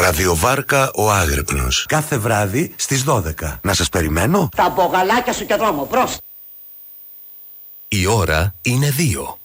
Ραδιοβάρκα ο Άγρυπνος. Κάθε βράδυ στις 12. Να σας περιμένω. Τα μπογαλάκια σου και δρόμο, προς. Η ώρα είναι 2.